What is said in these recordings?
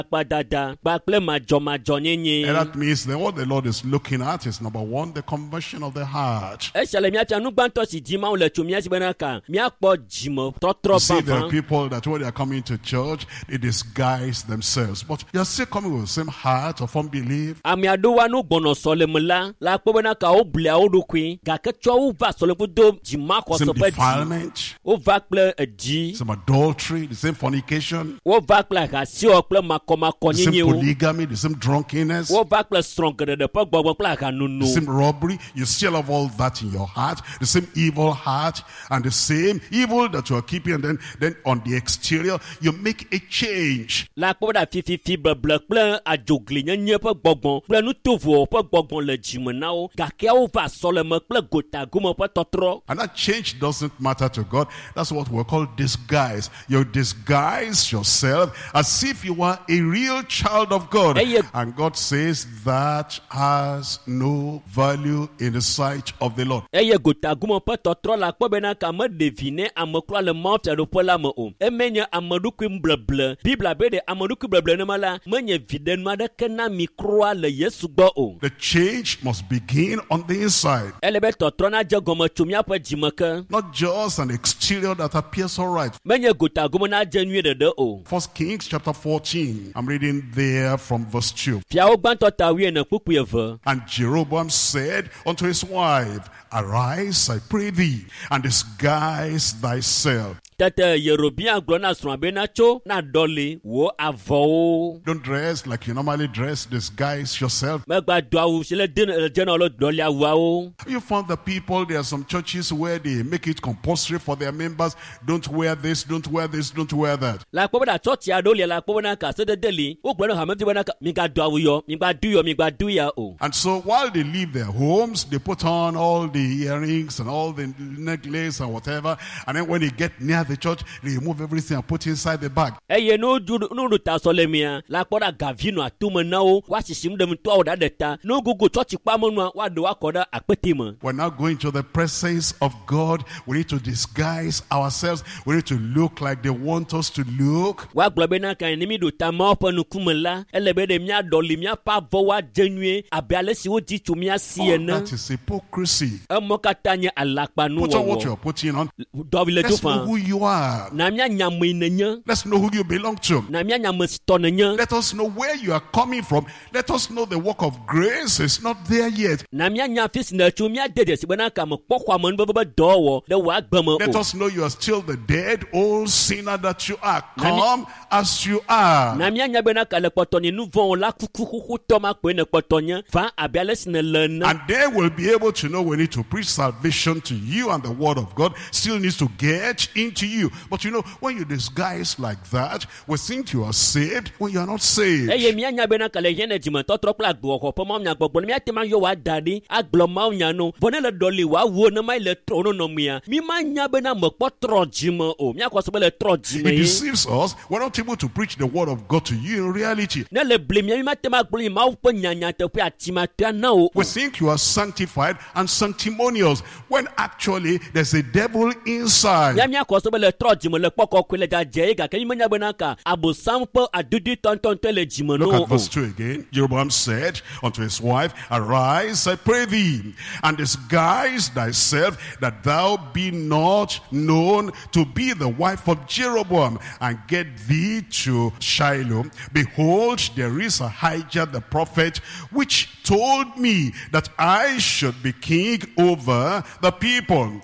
And that means that what the Lord is looking at is, number one, the conversion of the heart. You see, there are people that when they are coming to church, they disguise themselves. But you're still coming with the same heart of unbelief. Same defilement, some adultery, the same fornication, the same polygamy, the same drunkenness, the same robbery. You still have all that in your heart, the same evil heart, and the same evil that you are keeping, and then on the exterior you make a change. And that change doesn't matter to God. That's what we call disguise. You disguise yourself as if you were a real child of God. And God says that has no value in the sight of the Lord. The change must begin on the inside. Not just an exterior that appears all right. 1 Kings chapter 14. I'm reading there from verse 2. And Jeroboam said unto his wife, Arise, I pray thee, and disguise thyself. Don't dress like you normally dress, disguise yourself. You found the people, there are some churches where they make it compulsory for their members. Don't wear this, don't wear this, don't wear that. And so while they leave their homes, they put on all the earrings and all the necklace and whatever, and then when they get near the church, they remove everything and put it inside the bag. We're now going to the presence of God. We need to disguise ourselves. We need to look like they want us to look. That is hypocrisy. Put on what you're putting on. Let's know who you are. Let's know who you belong to. Let us know where you are coming from. Let us know the work of grace is not there yet. Let us know you are still the dead old sinner that you are. Come as you are. And they will be able to know we need to preach salvation to you, and the word of God still needs to get into you. But you know, when you disguise like that, we think you are saved when you are not saved. It deceives us. We're not able to preach the word of God to you in reality. We think you are sanctified and sanctimonious when actually there's a devil inside. Look at verse 2 again. Jeroboam said unto his wife, Arise, I pray thee, and disguise thyself, that thou be not known to be the wife of Jeroboam, and get thee to Shiloh. Behold, there is Ahijah the prophet, which told me that I should be king over the people.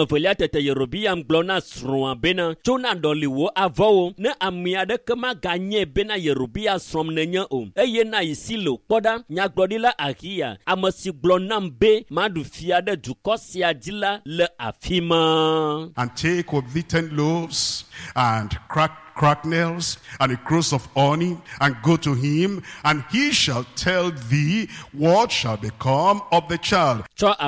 And take with thee 10 loaves, and cracknels, and a cruse of honey, and go to him, and he shall tell thee what shall become of the child.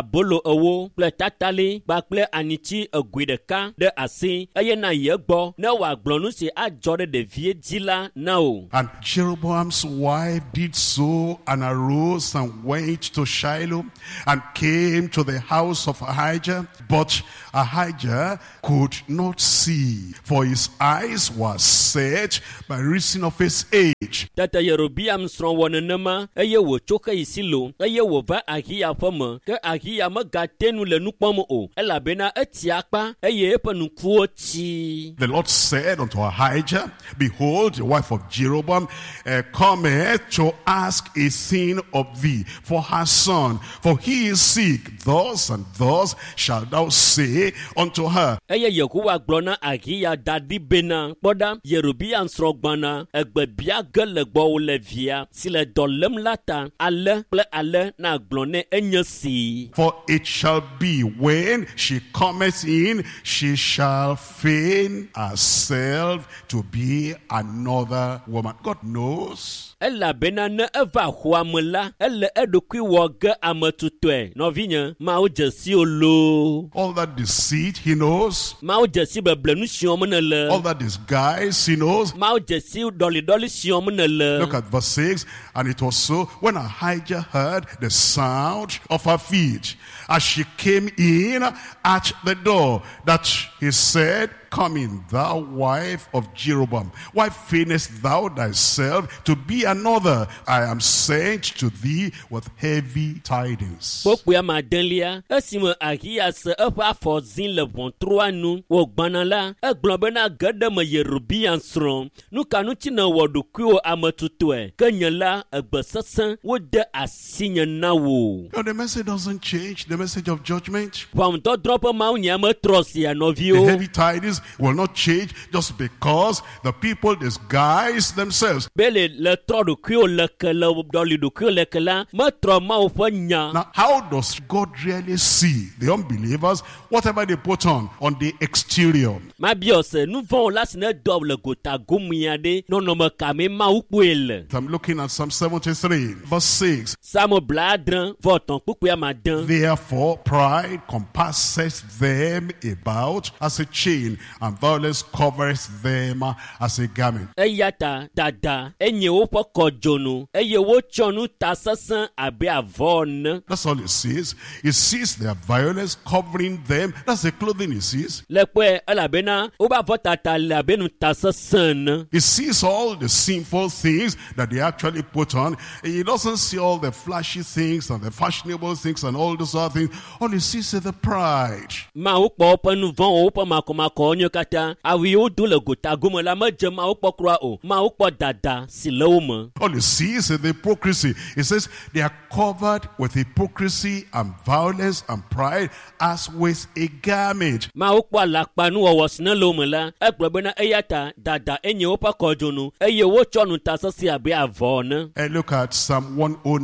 And Jeroboam's wife did so, and arose and went to Shiloh, and came to the house of Ahijah. But Ahijah could not see, for his eyes were set by reason of his age. Tata Yerobiam srɔ̃ wɔ nenema eye wòtso xe yi Silo eye wòva Ahia ƒe me ke Ahia megate nu le nu kpɔm o elabena eti akpa eye eƒe nukuwo tsi. The Lord said unto Ahijah, behold, the wife of Jeroboam cometh to ask a thing of thee for her son, for he is sick. Thus and thus shalt thou say unto her. Eye Yehowa gblɔ na Ahia daɖi bena kpɔɖa Yerobiam srɔ̃ gbãna egbebia ge le gbɔwò le via si le dɔ lém la ta ale kple ale na gblɔ nɛ enye si. For it shall be when she cometh in, she shall feign herself to be another woman. God knows. Elabena ne eva xɔa me la ele eɖokui wɔ ge ame tutɔe nɔvinye Mawu dze si loo. All that deceit he knows. Mawu dze si beblenu siɔm ne le. All that disguise he knows. Mawu dze si ɖɔliɖɔli siɔm ne le. Look at verse 6. And it was so when Ahijah heard the sound of her feet as she came in at the door that he said, Come in, thou wife of Jeroboam. Why feignest thou thyself to be another? I am sent to thee with heavy tidings. Kpokpoa madelia esime Ahia se eƒe afɔzi le ʋɔtrua nu wògbãna la egblɔ bena ge ɖe me Yerobiam srɔ̃ nu ka ŋuti ne wɔ ɖokuiwò ame tutɔe ke nye la egbe sesẽ wode asinye na wò. The message doesn't change, the message of judgment. Ʋɔnudɔdrɔ̃ ƒe mawunya metrɔ sia The nɔviwo. heavy tidings will not change just because the people disguise themselves. Bele le trɔ ɖokuiwò leke le ɖɔli ɖokuiwò leke la metrɔ Mawu ƒe nya. Now, how does God really see the unbelievers, whatever they put on the exterior? Mabia se nu vɔ̃ la si ne dɔ le gota gomia ɖe nɔnɔme kame Mawu kpoe le. I'm looking at Psalm 73, verse 6. Samu bladre vɔ tɔn kpukpua madin. Therefore, pride compasseth them about as a chain, and violence covereth them as a garment. Eyata dada enye woƒe kɔdzonu eye wotsɔ nu ta sesẽ abe avɔ ne. That's all it sees. It sees their violence covering them. That's the clothing it sees. Le kpɔe elabena wobe avɔ tata le abe nu ta sesẽ ne. It sees all the sinful things that they actually put on. It doesn't see all the flashy things and the fashionable things and all those other things. All it sees is the pride. Mawu kpɔ woƒe nu vɔ̃ woƒe makɔmakɔ nyo katã awi wodo le gota gome la medze Mawu kpɔ kura o. Mawu kpɔ dada si le wo me. All it sees is the hypocrisy. It says they are covered with hypocrisy and violence and pride as with a garment. Mawu kpɔ alakpanuwɔwɔ si ne le wo me la egblɔ bena eya ta dada enye woƒe kɔdzonu eye wotsɔ nu ta sesẽ abe avɔ ne. And look at Psalm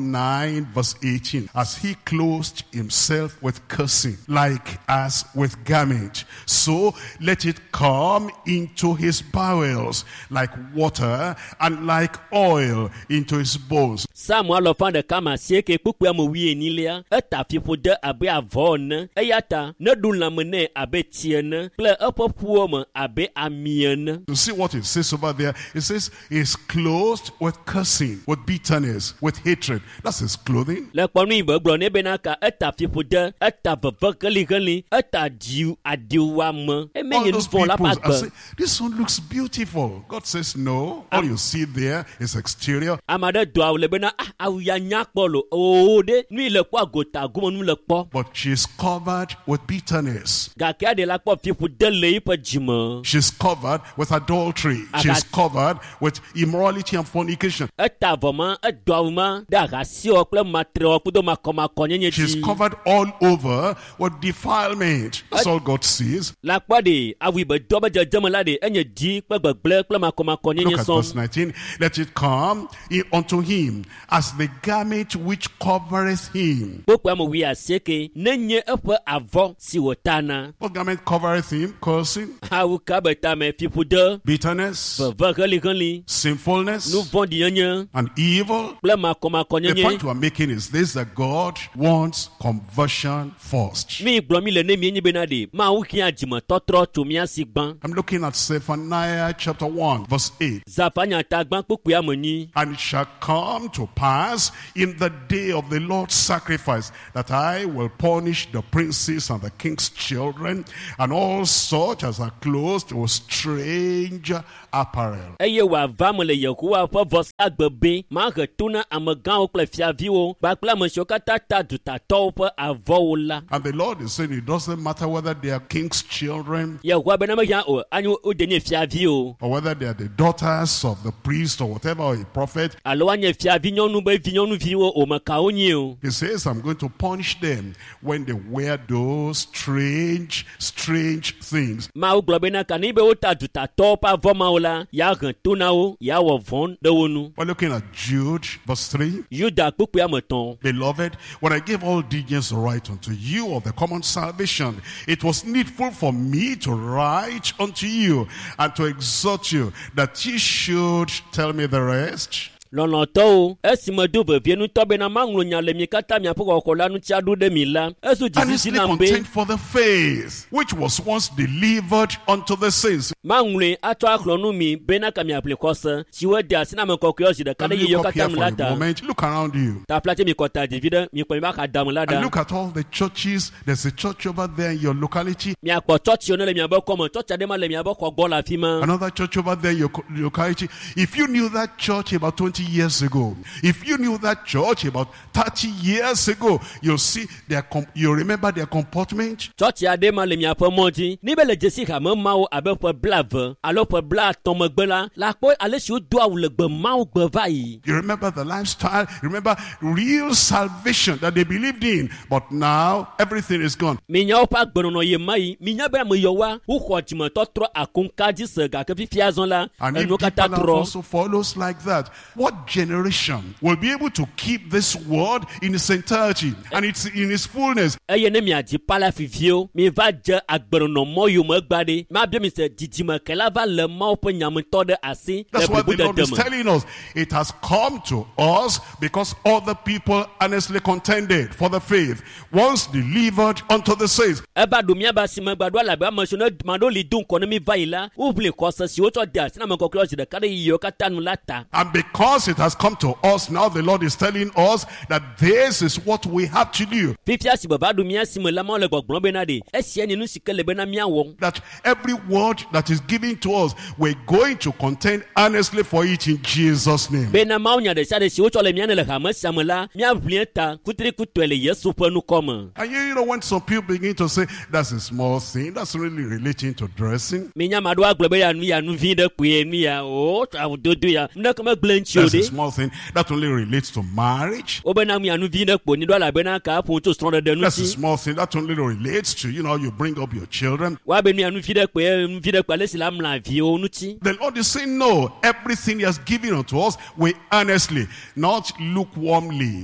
109 verse 18. As he clothed himself with cursing, like as with garment, so let it come into his bowels, like water and like oil into his bones. Samu alɔfa ɖeka ma sieke kpukpua me wie nilia eta fiƒode abe avɔ ne eya ta ne ɖu lãme nɛ abe tsi ene kple eƒe ƒuwo me abe ami ene. You see what it says over there? It says he's clothed with cursing, with bitterness, with hatred. That's his clothing. Le kpɔnu yibɔ gblɔ ne bena ka eta fiƒode eta veve heliheli eta diu adiwa me All emenye nu those vɔ la people ƒe are agbe. saying, this one looks beautiful. God says no. All you see there is exterior. Ame aɖe do awu le bena awu ya nyakpɔ lo o ɖe nu yi le kpɔ agota gome nu le kpɔ. But she's covered with bitterness. Gake aɖe la kpɔ fiƒode le yiƒe dzime. She's covered with adultery. She's covered with immorality and fornication. Eta avɔ ma edo awu ma ɖe ahasiwɔ kple matrewɔ kpedo makɔmakɔ nyenye She's dzi. covered all over with defilement. That's all God sees. La kpɔ de awu yi be dɔ be dzedzeme la de enye di kple gbegblẽ kple makɔmakɔ nyenye Look at verse sɔŋ. 19. Let it come unto him as the garment which covereth him. Kpokpoa me wi asieke nenye eƒe avɔ si wòtana. What garment covereth him? Cursing, Awu ka be tame fiƒode bitterness, veve heliheli sinfulness, nu vɔ̃ɖi nyenye and evil. kple makɔmakɔ The point nyenye. we're making is this, that God wants conversion first. Mi gblɔ mi le ne mi enyi bena de Mawu hiã dzimetɔtrɔ tso I'm looking at Zephaniah chapter 1 verse 8. And it shall come to pass in the day of the Lord's sacrifice that I will punish the princes and the king's children and all such as are clothed with strange apparel. And the Lord is saying it doesn't matter whether they are king's children or whether they are the daughters of the priest or whatever, or a prophet. He says, I'm going to punish them when they wear those strange things. We're looking at Jude verse 3. Beloved, when I gave all diligence right unto you of the common salvation, it was needful for me to write unto you and to exhort you that ye should tell me the rest. And honestly contend for the faith which was once delivered unto the saints. Look around you and look at all the churches. There's a church over there in your locality, another church over there in your locality. If you knew that church about 20 years ago, if you knew that church about 30 years ago, you'll see you remember their comportment. You remember the lifestyle, remember real salvation that they believed in, but now everything is gone. And if people also follows like that, what generation will be able to keep this word in its entirety and it's in its fullness? That's why the Lord is telling us it has come to us because other people honestly contended for the faith once delivered unto the saints. And because it has come to us now, the Lord is telling us that this is what we have to do. That every word that is given to us, we're going to contend honestly for it in Jesus' name. And you know, when some people begin to say, that's a small thing, that's really relating to dressing. That's a small thing. That only relates to marriage. That's a small thing. That only relates to, you bring up your children. The Lord is saying, no, everything He has given unto us, we honestly, not lukewarmly.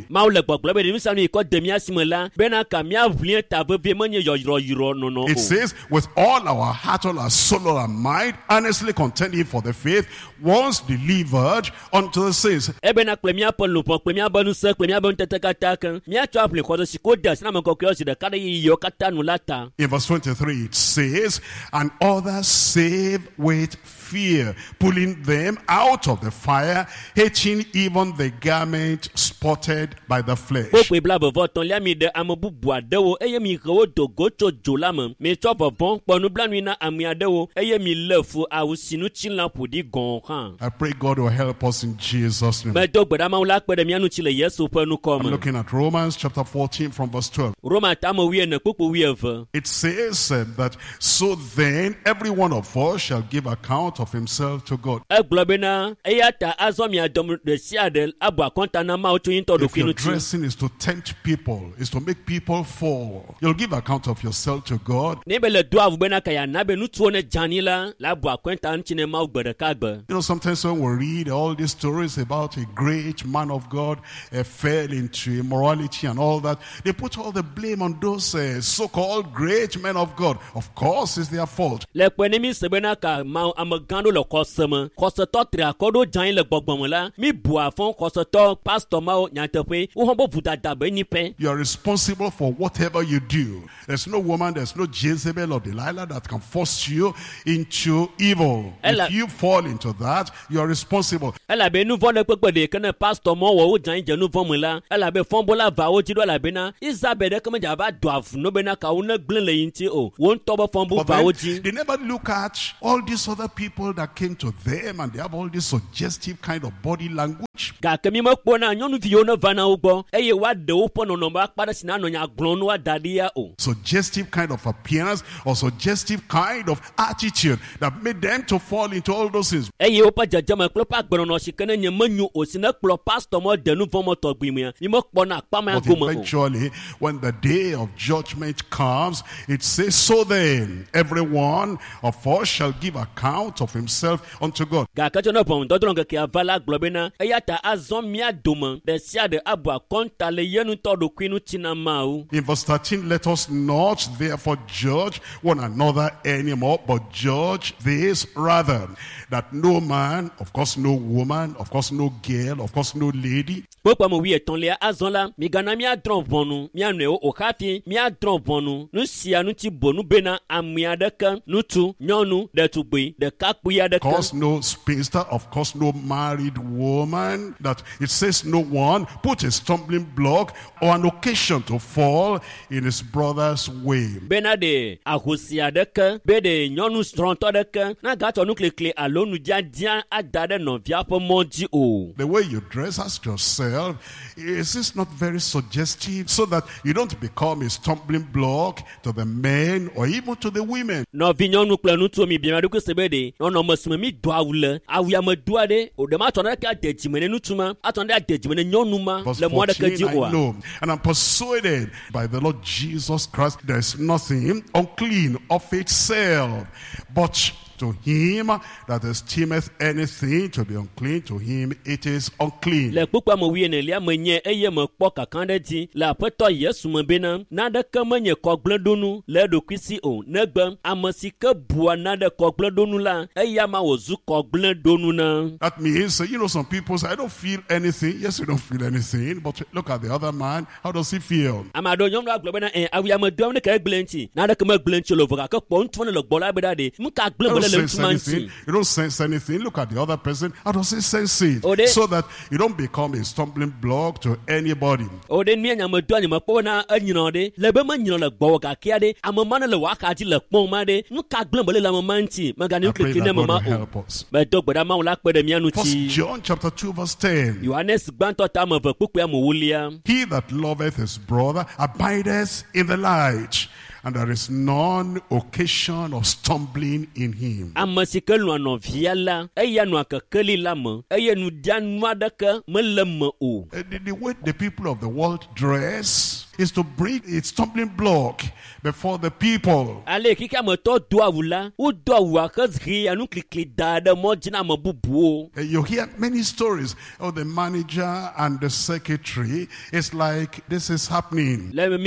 It says, with all our heart, all our soul, all our mind, honestly contending for the faith, once delivered unto the saints. In verse 23 it says, and others save with fear, pulling them out of the fire, hating even the garment spotted by the flesh. I pray God will help us in Jesus' name. I'm looking at Romans chapter 14 from verse 12. It says that, so then every one of us shall give account of himself to God. If your dressing is to tempt people, is to make people fall, you'll give account of yourself to God. Sometimes when we read all these stories stories about a great man of God fell into immorality and all that. They put all the blame on those so-called great men of God. Of course, it's their fault. But you are responsible for whatever you do. There's no woman, there's no Jezebel or Delilah that can force you into evil. If you fall into that, you are responsible. But they never look at all these other people that came to them and they have all this suggestive kind of body language. Suggestive kind of appearance or suggestive kind of attitude that made them to fall into all those things. But eventually, when the day of judgment comes, it says, so then, everyone of us shall give account of himself unto God. In verse 13, let us not therefore judge one another anymore, but judge this rather, that no man, of course no woman, of course no girl, of course no lady, of course no spinster, of course no married woman, that it says no one put a stumbling block or an occasion to fall in his brother's way. The way you dress, ask yourself, is this not very suggestive so that you don't become a stumbling block to the men or even to the women? Verse 14, I know, and I'm persuaded by the Lord Jesus Christ, there is nothing unclean of itself, but to him that esteemeth anything to be unclean, to him it is unclean. That means, some people say, I don't feel anything. Yes, you don't feel anything, but look at the other man. How does he feel? You don't sense anything. Look at the other person. How does he sense it? So that you don't become a stumbling block to anybody. I pray that God will help us. 1 John chapter 2 verse 10. He that loveth his brother abideth in the light, and there is none occasion of stumbling in him. The way the people of the world dress is to bring a stumbling block before the people. You hear many stories of the manager and the secretary. It's like this is happening. Well,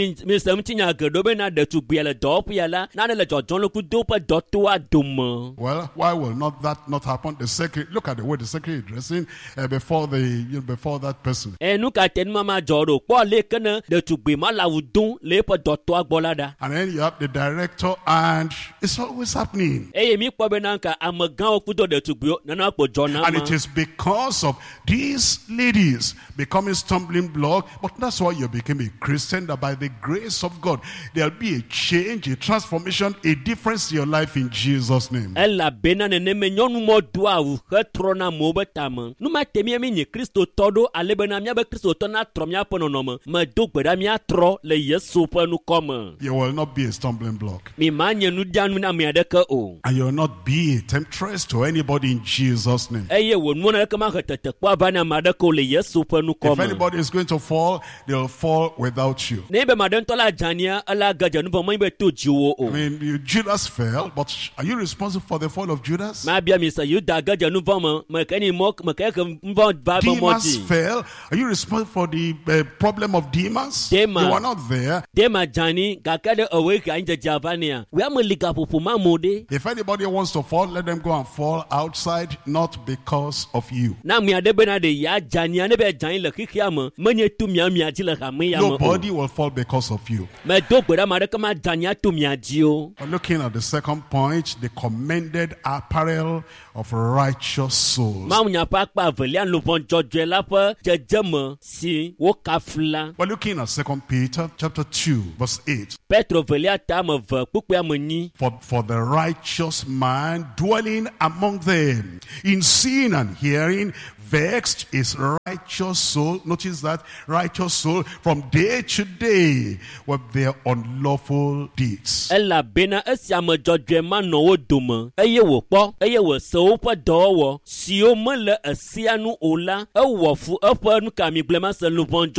why will not that not happen? The secretary, look at the way the secretary is dressing before that person. And then you have the director, and it's always happening. And it is because of these ladies becoming stumbling block. But that's why you became a Christian, that by the grace of God there'll be a change, a transformation, a difference in your life in Jesus' name. trɔ le Yesu ƒe nukɔme. You will not be a stumbling block. Mi ma nye nuɖanu na ame aɖeke o. And you will not be a temptress to anybody in Jesus' name. Eye wò nu aɖeke ma he tetekpɔ ava ne ame aɖeke o le Yesu ƒe nukɔme. If anybody is going to fall, they will fall without you. Ne be ame aɖe ŋutɔ la dzania ela gadze nu vɔ mɔ be to dziwo o. I mean, Judas fell, but are you responsible for the fall of Judas? Ma bia mi se Yuda gadze nu vɔ me ke ni mɔ me ke nu vɔ va be mɔ Demas dzi. fell. Are you responsible for the problem of Demas? Demas. You are not there. Dema dzani gake ɖe ewoe ke anyi dzedze ava nea. Wea me li gaƒoƒo ma mo ɖe. If anybody wants to fall, let them go and fall outside, not because of you. Na ame aɖe bena ɖe ya dzania ne be dzani le xixia me menye to mia dzi le hame ya me o. Nobody will fall because of you. Me do gbe ɖe ame aɖeke ma dzania to mia dzi o. We're looking at the second point, the commended apparel of righteous souls. Ma nya ƒe akpa evelia luvɔ dzɔdzɔe la ƒe dzedzeme si wo kafu la. We're looking at 2 Peter chapter 2, verse 8. Petro velia ta ame eve kpukpui ame nyi. For the righteous man dwelling among them, in seeing and hearing, vexed his righteous soul. Notice that righteous soul from day to day with their unlawful deeds. Elabena esi ame dzɔdzɔe ma nɔ wo dome eye wòkpɔ eye wòse woƒe dɔwɔwɔ siwo mele esia nu o la ewɔ fu eƒe nukamigblẽma se luvɔ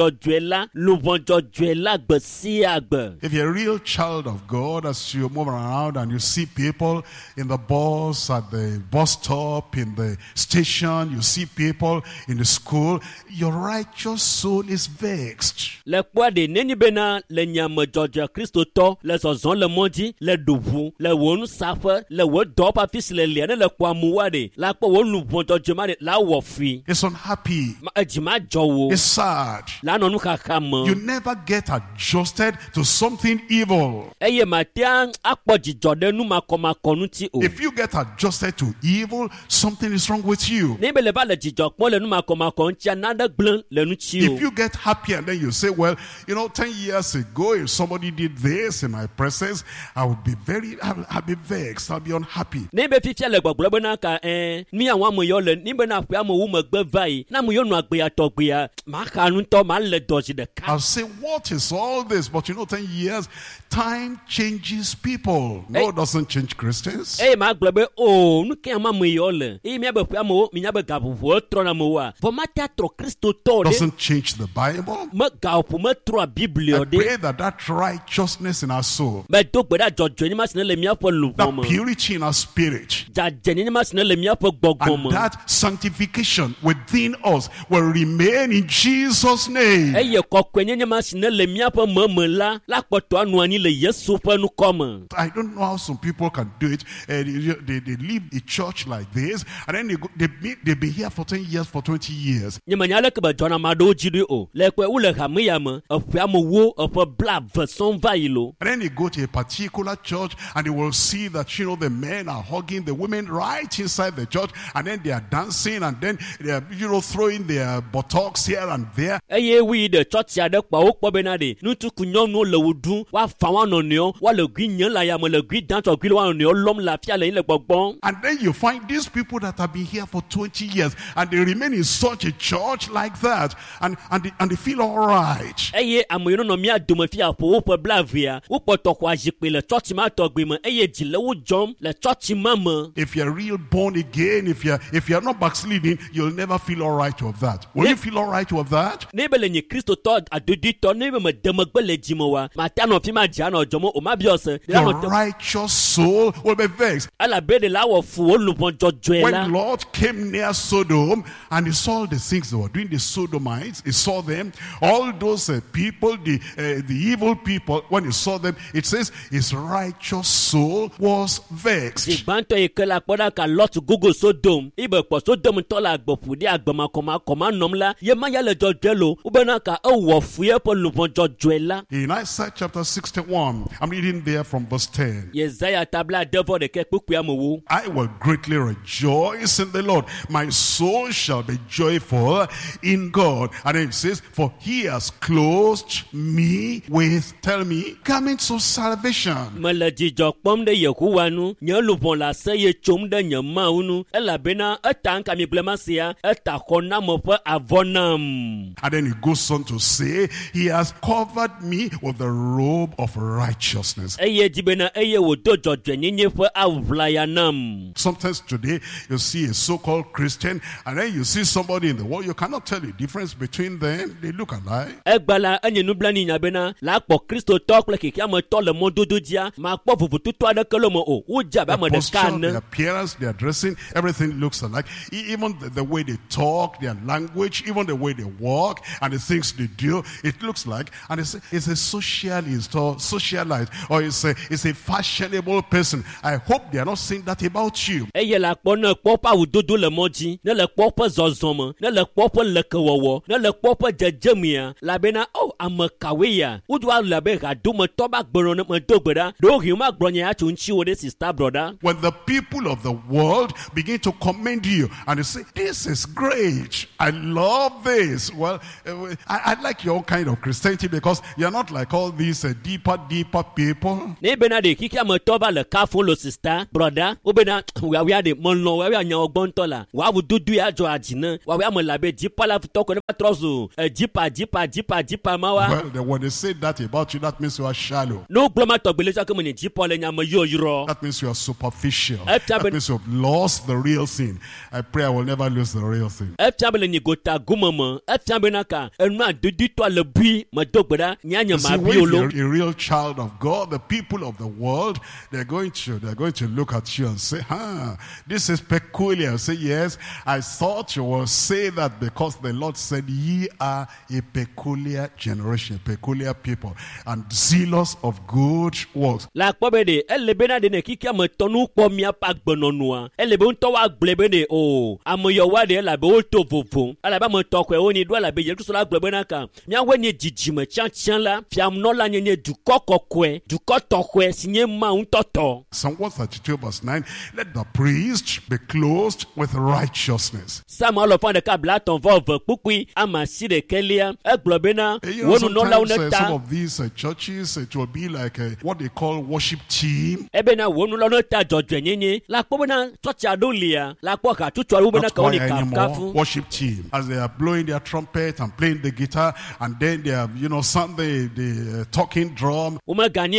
dzɔdzɔe la gbe sia gbe. If you're a real child of God, as you move around and you see people in the bus, at the bus stop, in the station, you see people in the school, your righteous soul is vexed. Le kpɔa ɖe nenyi bena le nyame dzɔdzɔe kristotɔ le zɔzɔm le mɔ dzi le ɖuʋu le wò nusaƒe le wò dɔwɔƒe afi si le lia ne le kpɔa mu wa ɖe la kpɔ wò luvɔ dzɔdzɔe ma ɖe la wɔ fi. It's unhappy. Edzi ma dzɔ wo. It's sad. La nɔ nuxaxa me. You never get adjusted to something evil. Eye matea akpɔ dzidzɔ ɖe nu makɔmakɔ ŋuti o. If you get adjusted to evil, something is wrong with you. Ne be le va le dzidzɔ kpɔ le nu makɔmakɔ ŋutia nane gblẽ le ŋuti o. If you get happy and then you say, well, 10 years ago, if somebody did this in my presence, I would be I'll be vexed, I'll be unhappy. Ne be fifia le gbɔgblɔ bena ka nu ya wɔn ame yɔ le ni bena ƒe ame wu megbe va yi na ame yɔ nu agbea tɔgbea maxa nutɔ ma le dɔdzi ɖeka. I'll say, what is all this? But 10 years, time changes people. No, it doesn't change Christians. Ma gblɔ be nu ke ame yɔ le eye miabe ƒe amewo miabe gaʋuʋuwo trɔ na me wa vɔ ma tea trɔ kristotɔ ɖe. Doesn't change the Bible. Me gaʋuʋu me trɔ Biblio ɖe. I pray that righteousness in our soul, me do gbe ɖa dzɔdzɔe nye ma si ne le miaƒe luʋɔ me. that purity in our spirit, dzadze nye ma si ne le miaƒe gbɔgbɔ me. and that sanctification within us will remain in Jesus' name. Eye kɔkɔe nye ma si ne le miaƒe meme la kpɔtɔ anu anyi le Yesu ƒe nukɔme. I don't know how some people can do it. They leave a church like this, and then they be here for 10 years, for 20 years. Nye menya leke be dzɔna ma ɖewo dzi ɖi o. Le kpe wole hame ya me, eƒe amewo eƒe blavɛ sɔŋ va yi lo. And then they go to a particular church, and they will see that the men are hugging the women right inside the church, and then they are dancing, and then they are throwing their buttocks here and there. Eye wi de chɔtsi aɖe kpa wo kpɔ bena de nutuku nyɔnuwo le wo ɖum wa fa wa nɔnɔewo wa le gui nye la yame le gui dansɔ gui le wa nɔnɔewo lɔm le afia le yi le gbɔgbɔm. And then you find these people that have been here for 20 years, and they remain in such a church like that, and they feel all right. Eye ame yiwo nɔ mia dome fia ƒo woƒe blavea wo kpɔtɔ xɔ azikpui le chɔtsi ma tɔgbi me eye dzi le wo dzɔm le chɔtsi ma me. If you're real born again, if you're not backsliding, you'll never feel all right with that. Will you feel all right with that? Ne be le nye kristotɔ adoditɔ ne be me demegbe le dzi me wa mate anɔ fi ma dzi anɔ dzɔm o ma bi ɔse. Your righteous soul will be vexed. Elabe de la wɔ fu wo luvɔ dzɔdzɔe la. When Lord came near Sodom and he saw the things they were doing, the Sodomites, he saw them, all those people, the evil people, when he saw them, it says his righteous soul was vexed. Zigbãtɔ yi ke la kpɔ ɖa ka Lɔt gogo Sodom ibe kpɔ Sodom tɔ le agbeƒu ɖi agbemakɔmakɔma nɔm la ye ma ya le dzɔdzɔe lo wobena ka ewɔ fu ye ƒe luvɔ dzɔdzɔe la. In Isaiah chapter 61, I'm reading there from verse 10. Yesaya tabla devɔ ɖeke kpukpui amewo. I will greatly rejoice in the Lord. My soul shall be joyful in God. And then it says, for he has clothed me with, tell me, garments of salvation. Mele dzidzɔ kpɔm ɖe Yehowa nu, nye luvɔ le aseye tsom ɖe nye Mawu nu, elabena eta nkamigblẽma sia, eta xɔ na me ƒe avɔ nam. And then he goes on to say, he has covered me with the robe of righteousness. Sometimes today, you see a so-called Christian, and then you see somebody in the world, you cannot tell the difference between them. They look alike. The posture, the appearance, their dressing, everything looks alike. Even the way they talk, their language, even the way they walk, and the things they do, it looks like. And it's a socialist or socialite, or it's a fashionable person. I hope they are not saying that about you. When the people of the world begin to commend you and they say, this is great, I love this. Well, I like your own kind of Christianity because you're not like all these deeper people. Well, when they say that about you, that means you are shallow. That means you are superficial. That means you have lost the real thing. I pray I will never lose the real thing. See, when you're a real child of God, the people of the world, they're going to look at you and say, this is peculiar. Say, yes, I thought you will say that because the Lord said, ye are a peculiar generation, peculiar people, and zealous of good works. Psalm 132 verse 9, let the priest be clothed with righteousness. Sometimes some of these churches, it will be like what they call worship team. Not choir anymore, worship team. As they are blowing their trumpet and playing the guitar, and then they have, Sunday, the talking drum. And then,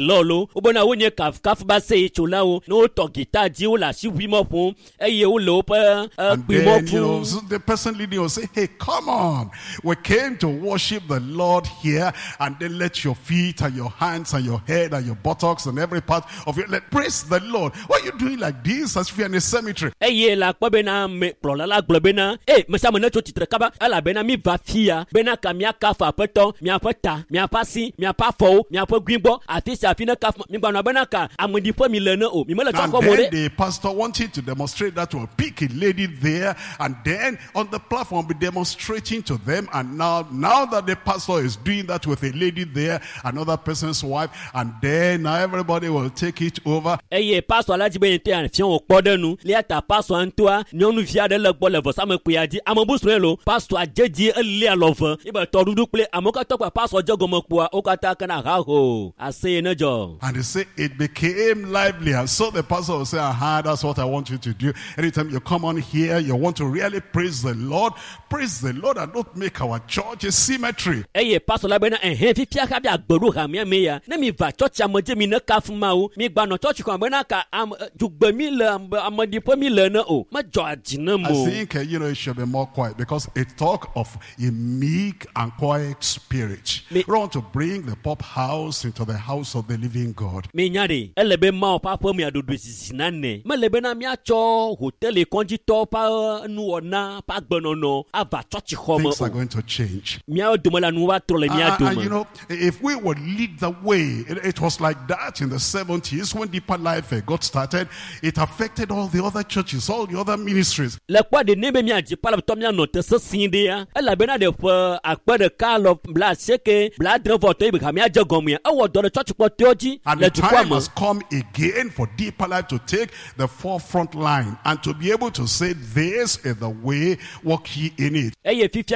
the person leading will say, hey, come on. We came to worship the Lord here, and then let your feet and your hands and your head and your buttocks and every part of you, praise the Lord. Why are you doing like this as if you're in a cemetery? And then the pastor wanted to demonstrate that will pick a lady there, and then on the platform be demonstrating to them. And now that the pastor is doing that with a lady there, another person's wife, and then now everybody will take it over. Pastor and they say it became lively, and so the pastor will say, that's what I want you to do. Anytime you come on here, you want to really praise the Lord, and don't make our church a cemetery. I think, it should be more quiet, because it talk of a meek and quiet spirit. We want to bring the pop house into the house of the living God. Things are going to change. And if we would lead the way, it was like that in the 70s when Deeper Life got started. It affected all the other churches, all the other ministries. And the time has come again for Deeper Life to take the forefront line and to be able to say, this is the way, walk ye in it. And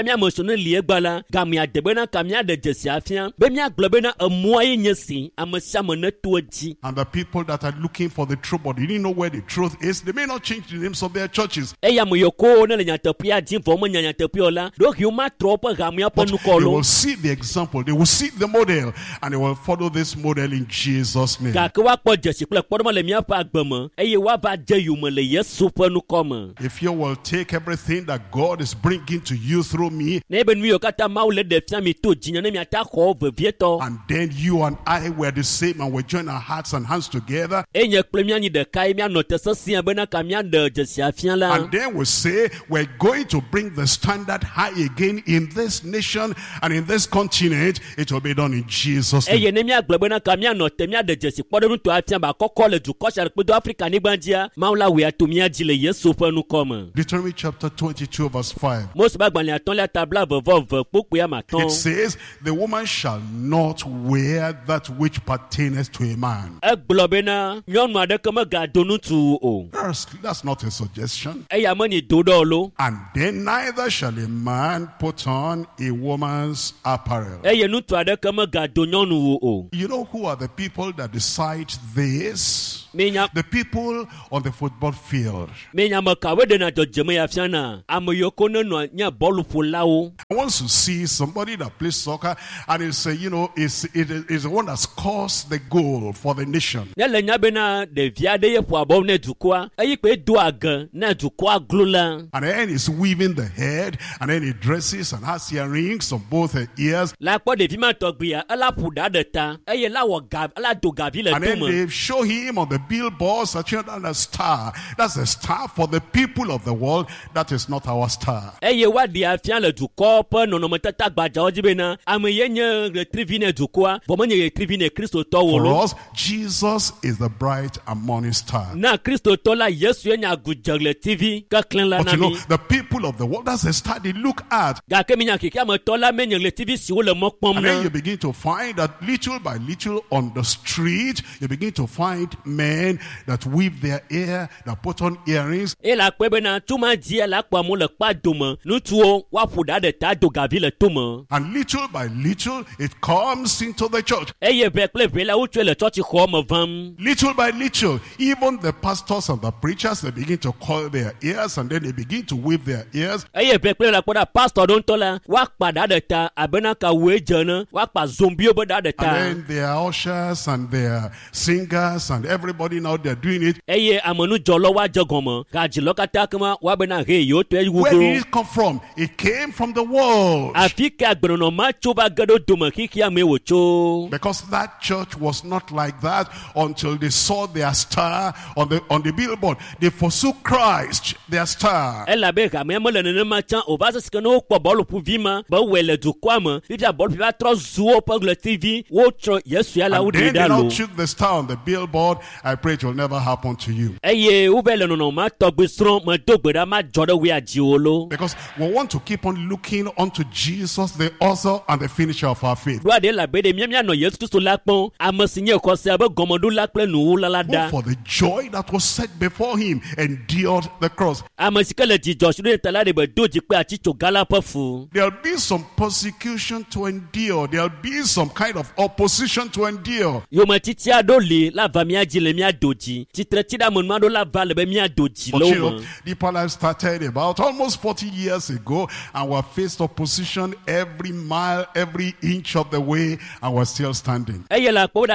the people that are looking for the truth, but they didn't know where the truth is, they may not change the names of their churches. But you will see the example, they will see the model, and they will follow this model in Jesus' name. If you will take everything that God is bringing to you through me, and then you and I were the same, and we join our hearts and hands together, and then we say we're going to bring the standard high again in this nation and in this continent. It will be done in Jesus' name. Deuteronomy chapter 22 verse 5. It says, the woman shall not wear that which pertaineth to a man. That's not a suggestion. And then neither shall a man put on a woman's apparel. You know who are the people that decide this? The people on the football field. Once you see somebody that plays soccer and it's the one that scores the goal for the nation. And then he's weaving the head, and then he dresses and has earrings on both her ears. And then they show him on the billboards that you're not a star. That's a star for the people of the world. That is not our star. For us, Jesus is the bright and morning star. But you know, the people of the world, that's a star they look at. And then you begin to find that little by little on the street, you begin to find men that weave their hair, that put on earrings. And little by little, it comes into the church. Little by little, even the pastors and the preachers, they begin to coil their ears, and then they begin to weave their ears. And then their ushers and their singers and everybody now, they're doing it. Where did it come from? It came from the world. Because that church was not like that until they saw their star on the billboard. They forsook Christ, their star. And then they now took the star on the billboard. I pray it will never happen to you. Because we want to keep on looking unto Jesus, the author and the finisher of our faith. Who for the joy that was set before him endured the cross. There'll be some persecution to endure. There'll be some kind of opposition to endure. But you know, Deeper Life started about almost 40 years ago, and we faced opposition every mile, every inch of the way, and we're still standing. And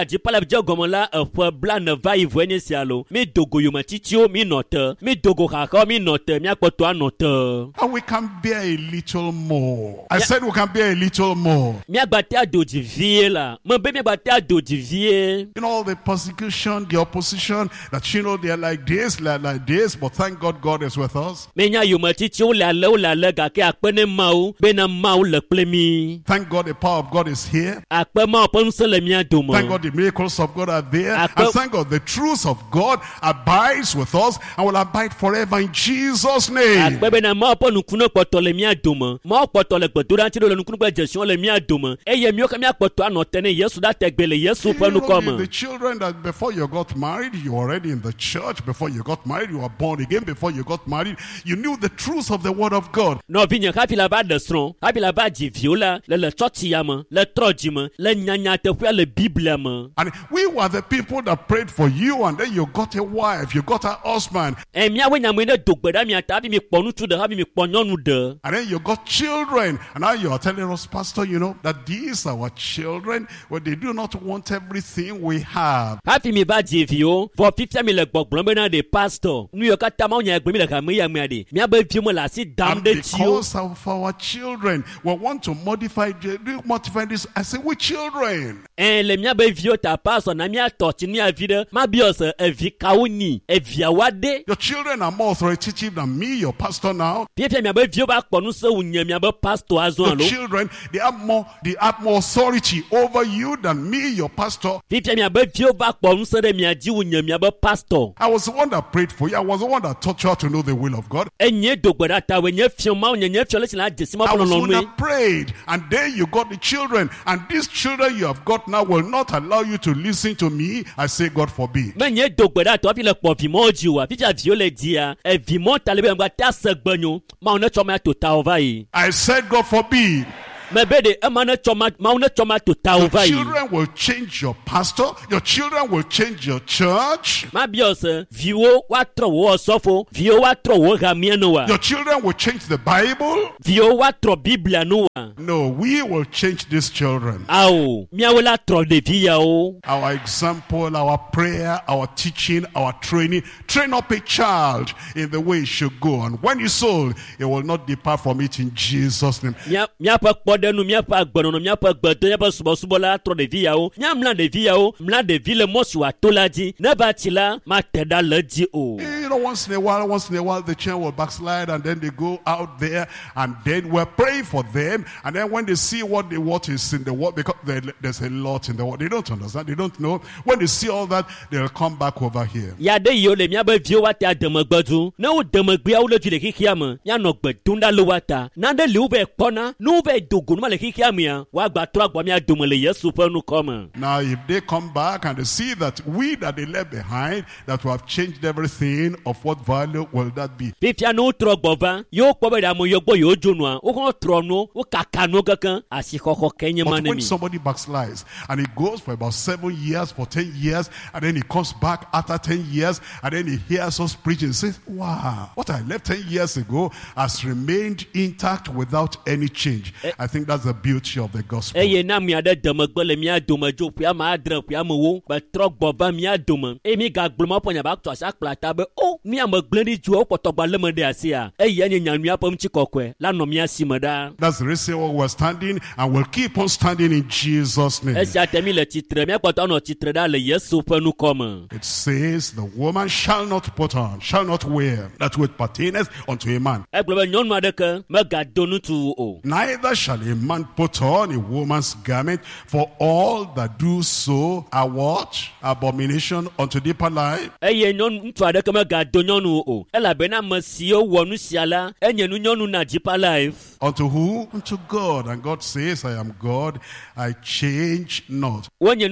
we can bear a little more. I said we can bear a little more. You know, all the persecution, the opposition, that you know, they're like this, but thank God, God is with us. Thank God the power of God is here. Thank God the miracles of God are there. And thank God the truth of God abides with us and will abide forever in Jesus' name. You know, the children that before you got married, you were already in the church. Before you got married, you were born again. Before you got married, you knew the truth of the word of God. And we were the people that prayed for you, and then you got a wife, you got a husband, and then you got children, and now you are telling telling us, Pastor, you know, that these are our children, but they do not want everything we have. Happy me bad JVO for 50 million Bogbomena the pastor. New York Tamonia Grimila Miyamadi. Miabe Fumala sit down the because of our children, we want to modify this. I say, we children. And le miabe viota pastor Namia Torchinia Vida, Mabios, a Vikauni, a Viawade. Your children are more authoritative than me, your pastor now. Your children, they have more authority over you than me, your pastor. I was the one that prayed for you. I was the one that taught you how to know the will of God. I was the one that prayed, and then you got the children, and these children you have got now will not allow you to listen to me. I say, God forbid. I said, God forbid. Your children will change your pastor. Your children will change your church. Your children will change the Bible. No, we will change these children. Our example, our prayer, our teaching, our training. Train up a child in the way he should go. And when he's old, he will not depart from it in Jesus' name. Never once in a while the child will backslide, and then they go out there, and then we're praying for them, and then when they see what is in the world, because there's a lot in the world, they don't understand, they don't know. When they see all that, they'll come back over here. Now if they come back and they see that we that they left behind, that we have changed everything, of what value will that be? But when somebody backslides and he goes for about 7 years, for 10 years, and then he comes back after 10 years, and then he hears us preaching and says, wow, what I left 10 years ago has remained intact without any change. I think that's the beauty of the gospel. That's the reason why we're standing, and we'll keep on standing in Jesus' name. It says the woman shall not put on, shall not wear, that which pertaineth unto a man. Neither shall a man put on a woman's garment, for all that do so are what? Abomination unto deeper life. Unto who? Unto God. And God says, I am God, I change not.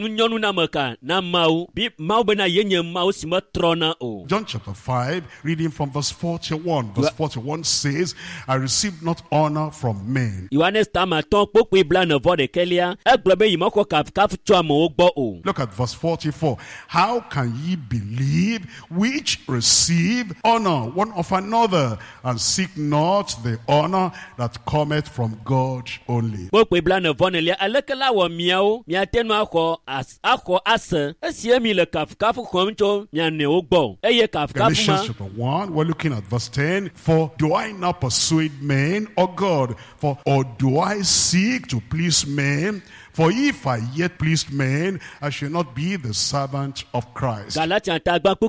John chapter 5, reading from verse 41. Verse 41 says, I received not honor from men. Look at verse 44. How can ye believe which receive honor one of another, and seek not the honor that cometh from God only? Galatians chapter 1, we're looking at verse 10. For do I now persuade men or God? Or do I seek to please men? For if I yet pleased men, I shall not be the servant of Christ. Galatians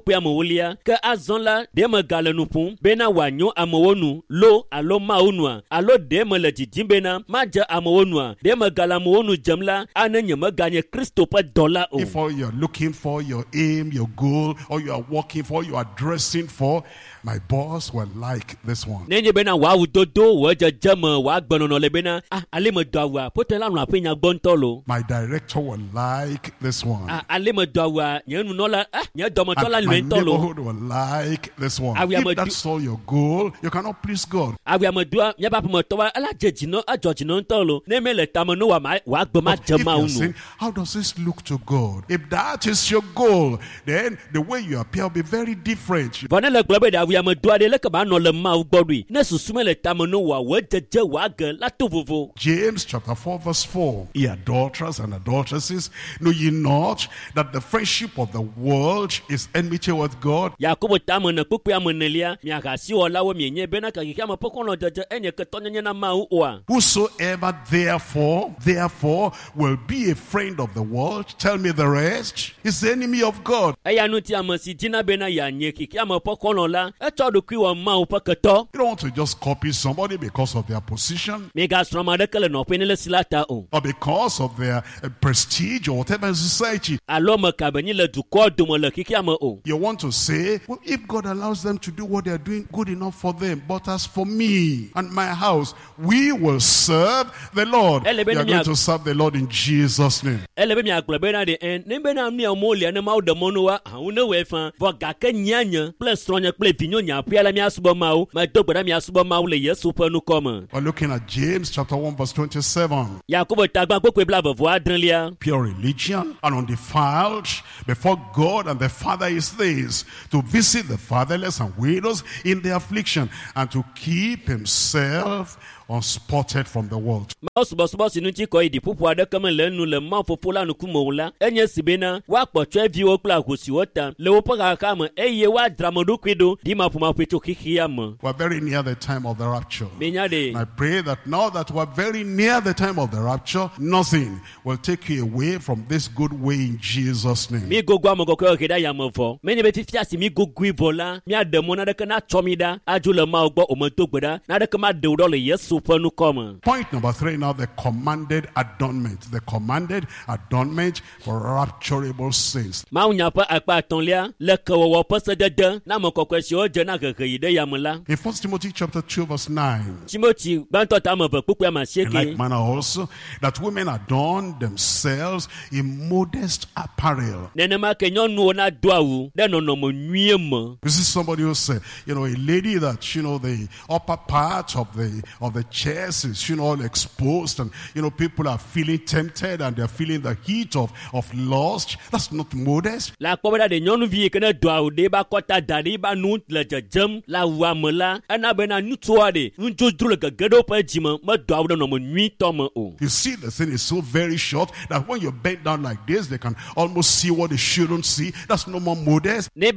if all you're looking for, your aim, your goal, or you are working for, you are dressing for, my boss will like this one. ntolo. My director will like this one. Ale me do awa nyenu nola nyedomo tola And my lwe ntolo. neighborhood will like this one. If that's all your goal, you cannot please God. Awi amadua nyaba po towa ala jejino ajojino ntolo. Neme le tamano wa gboma jama If you're unu. saying, how does this look to God? If that is your goal, then the way you appear will be very different. Vone le globe da awi amadua de le ka ba no le ma ugbodui. Ne susume le tamano wa jeje wa ge la tovovo. James chapter 4 verse 4. Ye adulterers and adulteresses, know ye not that the friendship of the world is enmity with God? Yakobo tamana kuku ya menelia miakasi wala wo mienye bena ka kikama pokono jeje enye ke tonyenye na ma uwa. Whosoever therefore will be a friend of the world, tell me the rest, is the enemy of God. Aya nuti amasi jina bena ya nye kikama pokono la eto kwi wa ma upaketo. You don't want to just copy somebody because of their position Mega stroma de kele no penele silata o. or because of their prestige or whatever in society. Alo makabeni le duko dumo le kikama o. You want to say, well, if God allows them to do what they are doing, good enough for them. But as for me and my house, we will serve the Lord. We are going to serve the Lord in Jesus' name. Elebe mi aglobe na de en nembe na mi amolia na ma de monowa ahune wefa vo gake nyanya plus stronya ple vinyo nya piala mi asubo mau ma dogbada mi asubo mau le Yesu panu koma. We're looking at James chapter 1 verse 27. Yakobo tagba kokwe bla vo adrenlia. Pure religion and undefiled before God and the Father is this, to visit the fatherless and widows in their affliction and to keep himself unspotted from the world. Boss nuti ko idi pupu ada kama le nu le ma fofola nu kumola enye sibena wa kpotwe vi o kla kosi wota le wo paka kama eye wa dramodu kwido di ma puma peto kikiyam. We're very near the time of the rapture. Benyade. I pray that now that we're very near the time of the rapture, nothing will take you away from this good way in Jesus' name. Mi gogwa mo gokwe okeda ya mofo. Meni be fifiasi mi gogwi vola. Mi ademo na de kana chomida ajule ma ogbo omotogbeda na de kama de udole Yesu. Point number 3 now, the commanded adornment. The commanded adornment for rapturable saints. In 1 Timothy chapter 2 verse 9. In like manner also, that women adorn themselves in modest apparel. You This is somebody who said, a lady that, the upper part of the chest is, all exposed, and, people are feeling tempted and they're feeling the heat of lust. That's not modest. You see, the thing is so very short that when you bend down like this, they can almost see what they shouldn't see. That's no more modest. And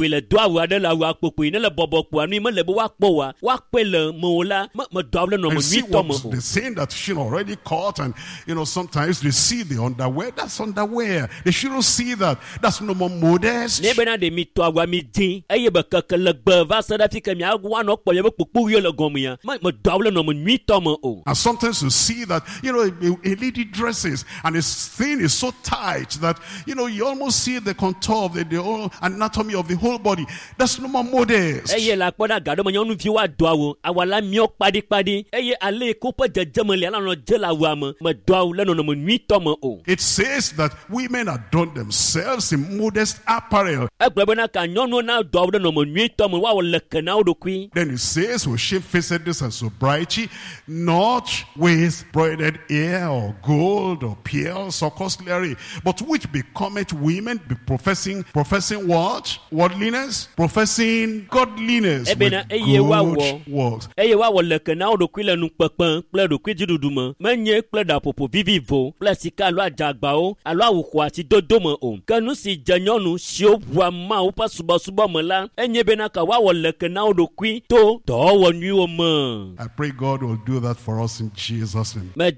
see what they're saying that she already caught, and sometimes they see the underwear. That's underwear. They shouldn't see that. That's no more modest. And sometimes you see that a lady dresses and his thing is so tight that you almost see the contour of the whole anatomy of the whole body. That's no more modest. It says that women adorn themselves in modest apparel. Then it says with shamefacedness and sobriety, not with broidered hair or gold or pearls or costlery, but which becometh women, be professing what? Worldliness? Professing godliness with good works. I pray God will do that for us in Jesus' name. 1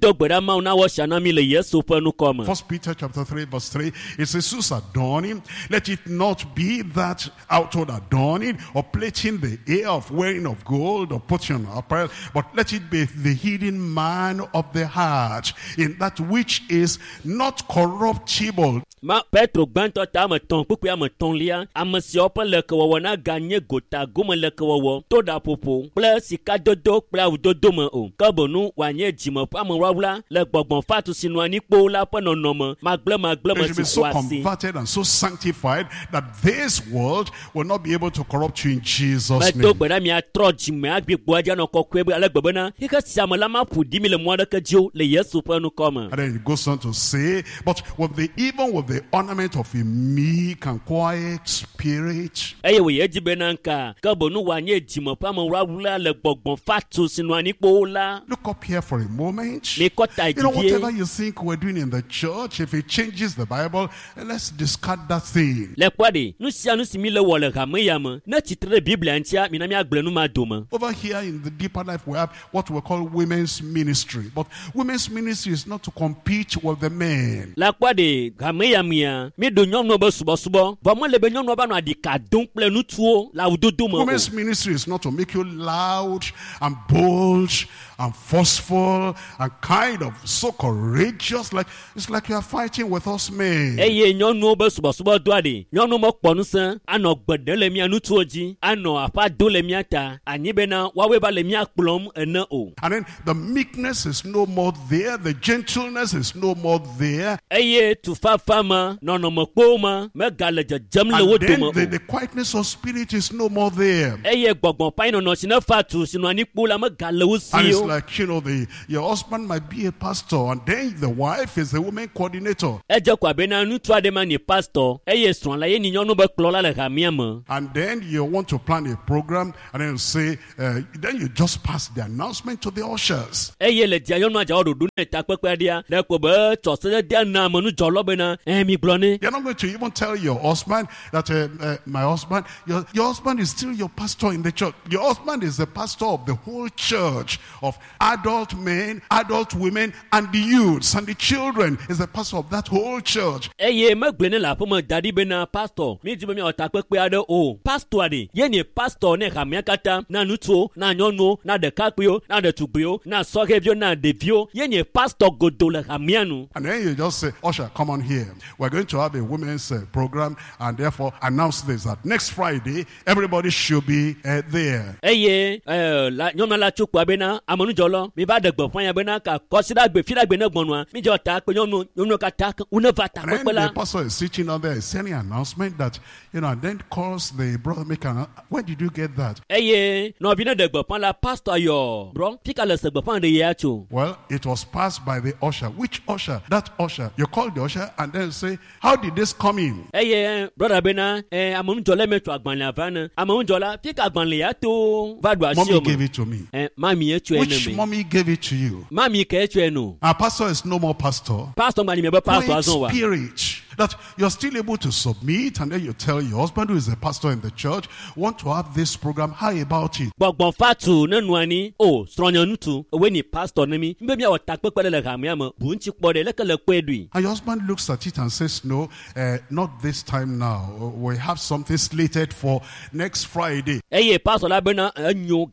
Peter chapter 3 verse 3, it says, whose adorning, let it not be that outward adorning or plating the ear of wearing of gold or putting on apparel, but let it be the hidden man of the heart, in that which is not corruptible, ma Petro gbãntɔ ta ame tɔn kpukpui ame tɔ̃lia ame siawo ƒe lekewɔwɔ na ganye gota gome lekewɔwɔ to ɖaƒoƒo kple sikadodo kple awudodo me o ke bonu wòanye dzime ƒe amewoawla le gbɔgbɔ fatu si nɔ anyi la ƒe nɔnɔme magble me si so converted and so sanctified that this world will not be able to corrupt you in Jesus' name. And then it goes on to say, but even with the ornament of a meek and quiet spirit. Look up here for a moment. You know, whatever you think we're doing in the church, if it changes the Bible, let's discard that thing. Over here in the Deeper Life, we have what we call women's ministry. But women's ministry is not to compete with the men. Women's ministry is not to make you loud and bold and forceful and kind of so courageous, like it's like you are fighting with us men. And then the meekness is no more there, the gentleness is no more there. And then the quietness of spirit is no more there. And it's like, you know, your husband might be a pastor, and then the wife is the woman coordinator. And then you want to plan a program, and then you say, then you just pass the announcement to the ushers. You're not going to even tell your husband that my husband, your husband is still your pastor in the church. Your husband is the pastor of the whole church, of adult men, adult women, and the youths and the children. Is the pastor of that whole church. And then you just say, usher, come on here. We're going to have a women's program, and therefore announce this, that next Friday everybody should be there. And then the pastor is sitting on there, is any announcement that, you know, and then calls the brother maker. When did you get that? Well, it was passed by the usher. Which usher? That usher. You call the usher and then say, how did this come in? Mommy gave it to me. Which mommy gave it to you? Our pastor is no more pastor. Spirit. That you're still able to submit, and then you tell your husband, who is a pastor in the church, want to have this program, how about it? And your husband looks at it and says, no, not this time now. We have something slated for next Friday. And then you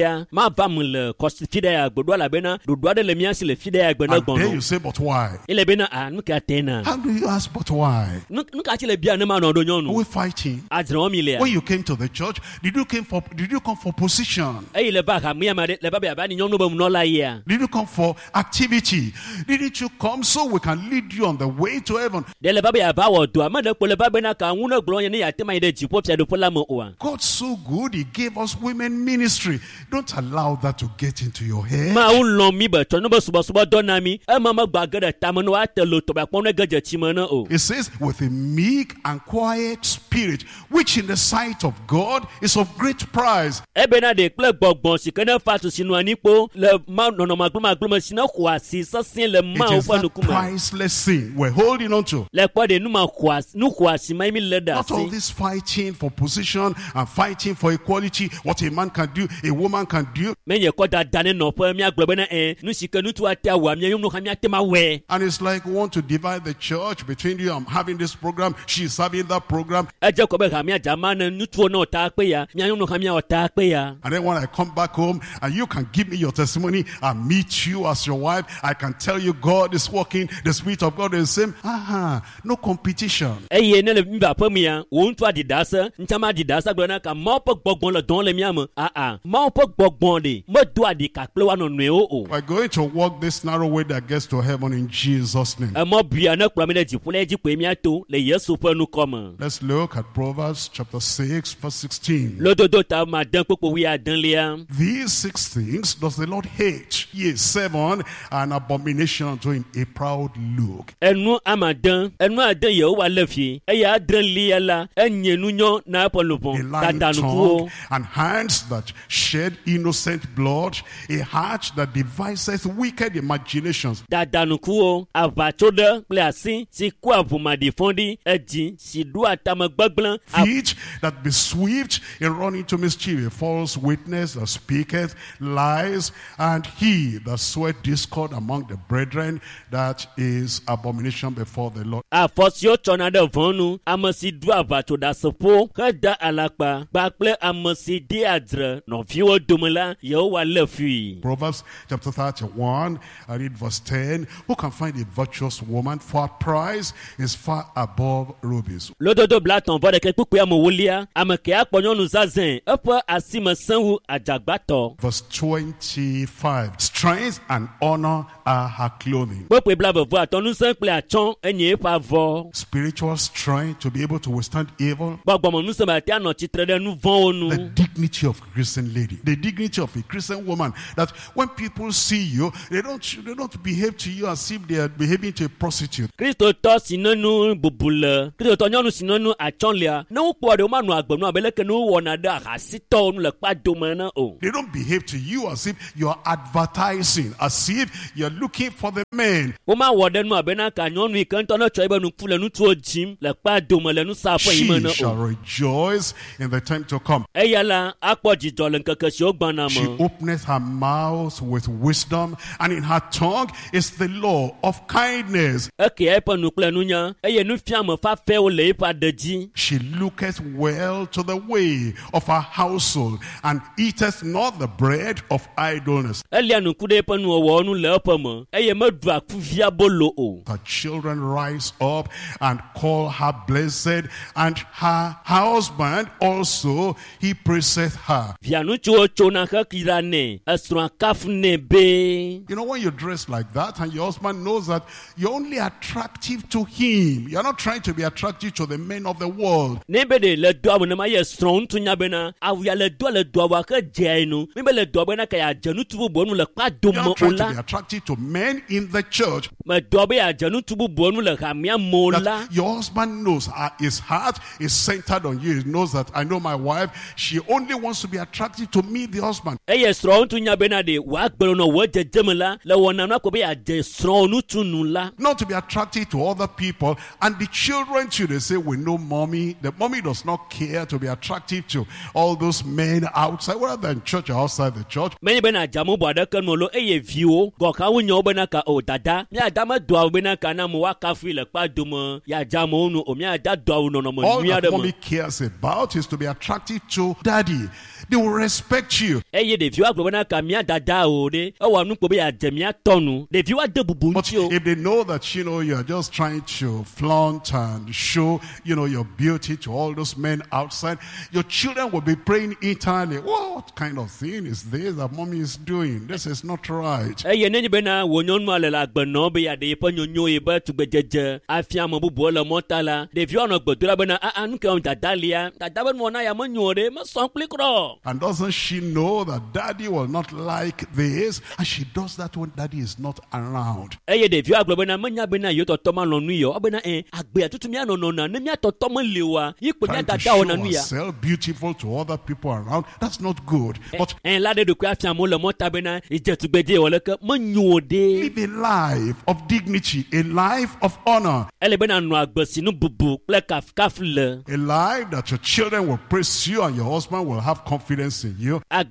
say, but why? How do you ask, but why? Are we fighting? When you came to the church, did you come for position? Did you come for activity? Didn't you come so we can lead you on the way to heaven? God's so good, He gave us women ministry. Don't allow that to get into your head. It says, with a meek and quiet spirit, which in the sight of God is of great price. It is that priceless thing we're holding on to. Not all this fighting for position and fighting for equality, what a man can do, a woman can do. And it's like we want to divide the church between you I'm having this program, she's having that program. And then when I come back home and you can give me your testimony, I meet you as your wife, I can tell you God is working, the Spirit of God is the same. No competition. We're going to walk this narrow way that gets to heaven in Jesus' name. Let's look at Proverbs chapter 6 verse 16. These 6 things does the Lord hate, yea, 7, an abomination unto him, a proud look. A lying tongue, and hands that shed innocent blood, a heart that deviseth wicked imaginations. Feet that be swift in running to mischief, a false witness that speaketh lies, and he that soweth discord among the brethren, that is abomination before the Lord. Proverbs chapter 31, I read verse 10. Who can find a virtuous woman? For her price is far above rubies. Verse 25. Strength and honor are her clothing. Spiritual strength to be able to withstand evil. The dignity of a Christian lady, the dignity of a Christian woman, that when people see you, they don't behave to you as if they are behaving to a prostitute. They don't behave to you as if you are advertising, as if you are looking for the men. She shall rejoice in the time to come. She openeth her mouth with wisdom, and in her tongue is the law of kindness. She looketh well to the way of her household, and eateth not the bread of idleness. Her children rise up and call her blessed, and her husband also, he praiseth her. You know, when you dress like that and your husband knows that you're only attractive to him, you're not trying to be attractive to the men of the world. You're not trying to be attractive to men in the church. That your husband knows his heart is centered on you. He knows that I know my wife, she only wants to be attractive to me, the husband. Not to be attractive to other people. And the children too, they say, we know mommy. The mommy does not care to be attractive to all those men outside, whether in church or outside the church. All that mommy cares about is to be attractive to daddy. They will respect you. But if they know that, you are just trying to flaunt and show, your beauty to all those men outside, your children will be praying internally, what kind of thing is this that mommy is doing? This is not right. And doesn't she know that daddy will not like this? And she does that when daddy is not around. Trying to show herself beautiful to other people around, that's not good. But live a life of dignity, a life of honor, a life that your children will praise you and your husband will have confidence in you. That's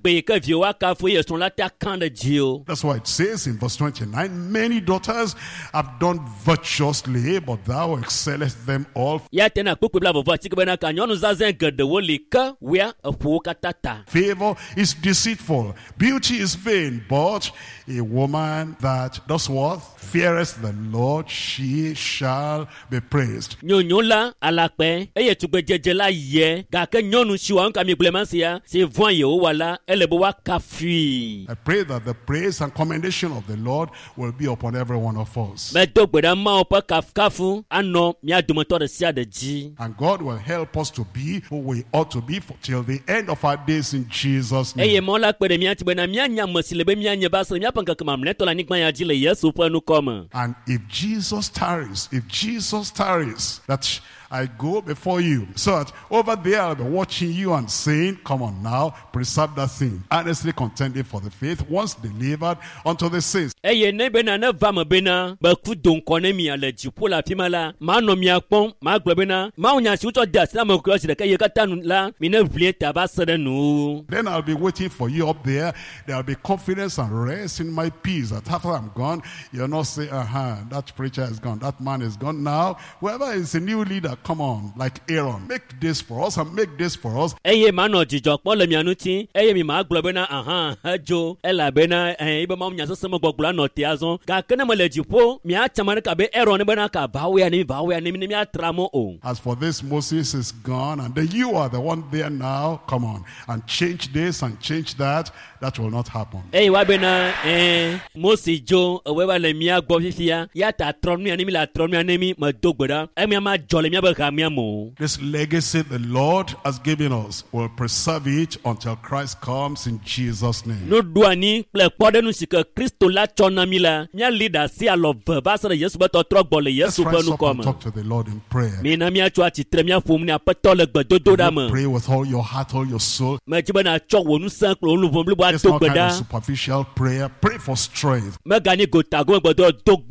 why it says in verse 29, many daughters have done virtuously, but but thou excellest them all. Ya tena kpukpe bla vovo atike bena ka nyɔnu zazen geɖewo li ke wia eƒowo katã ta. Favor is deceitful, beauty is vain, but a woman that does what? Feareth the Lord, she shall be praised. Nyonyo la alakpɛ eye tugbedzedze la yɛ gake nyɔnu si wa ŋka mi gblema sia si vɔn Yehowa la ele be wa kafui. I pray that the praise and commendation of the Lord will be upon every one of us. Medo gbe ɖa Mawu ƒe kafukafu anɔ mia dometɔ ɖe sia ɖe dzi. And God will help us to be who we ought to be till the end of our days in Jesus' Eye name. Mawu la kpe ɖe mia ŋuti bena mianya ame si le be mianye va se miaƒe ŋkeke mamlɛtɔ le anyigba ya dzi le Yesu ƒe nukɔme. And if Jesus tarries, that I go before you, so that over there I'll be watching you and saying, come on now, preserve that thing. Earnestly contending for the faith once delivered unto the saints. Eye ne bena ne va me bena beku do ŋkɔ ne mia le dziƒo le afi ma la, manɔ mia kpɔm, magblɔ bena Mawu nya si wotsɔ de asi na ame kuwo si ɖeka ye katã nu la, mi ne ʋlie ta va se ɖe nu. Then I'll be waiting for you up there. There'll be confidence and rest in my peace that after I'm gone, you'll not say, that preacher is gone, that man is gone. Now, whoever is a new leader, come on, like Aaron, make this for us and make this for us. Eye manɔ dzidzɔ kpɔ le mia ŋuti, eye mi magblɔ bena edzo elabena ibe Mawu nya sesẽ me gbɔgblɔ anɔ te azɔ, gake ne mele dziƒo, miatsama ɖeka be Aaron bena ka vawoe ne miatra mɔ o. As for this, Moses is gone, and then you are the one there now. Come on, and change this and change that. That will not happen. Eye wa bena Mose dzo ewe va le mia gbɔ fifia, ya ta trɔ nu ya ne mi le atrɔ nu ya ne mi me do gbe ɖa, emia ma dzɔ le miabe ha mia mo. This legacy the Lord has given us, will preserve it until Christ comes in Jesus' name. Nuɖuani kple kpɔɖenu si ke Kristo la tsɔ na mi la, mia li ɖe asi alɔ ve va se ɖe Yesu be tɔtrɔ gbɔ le Let's Yesu ƒe rise up and nukɔme. talk to the Lord in prayer. Mina miatso atsitre miaƒom ne Aƒetɔ le gbedodoɖa me. Pray with all your heart, all your soul. Medzi bena tsɔ wò ŋusẽ kple wò luʋɔ blibo It's ado not gbe kind of ɖa. superficial prayer. Pray for strength. Megani gotago gbedo do